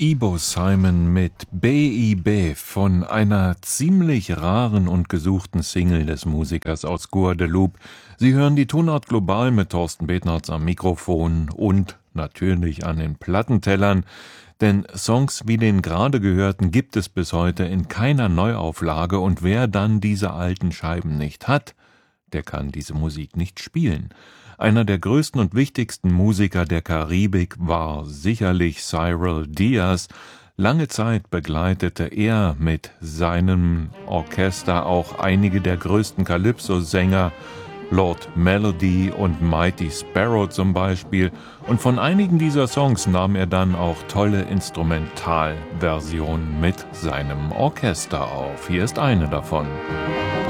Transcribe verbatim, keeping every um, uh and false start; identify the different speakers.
Speaker 1: Ibo Simon mit B.I.B. von einer ziemlich raren und gesuchten Single des Musikers aus Guadeloupe. Sie hören die Tonart Global mit Thorsten Betnerz am Mikrofon und natürlich an den Plattentellern. Denn Songs wie den gerade gehörten gibt es bis heute in keiner Neuauflage, und wer dann diese alten Scheiben nicht hat, der kann diese Musik nicht spielen. Einer der größten und wichtigsten Musiker der Karibik war sicherlich Cyril Diaz. Lange Zeit begleitete er mit seinem Orchester auch einige der größten Calypso-Sänger, Lord Melody und Mighty Sparrow zum Beispiel. Und von einigen dieser Songs nahm er dann auch tolle Instrumentalversionen mit seinem Orchester auf. Hier ist eine davon.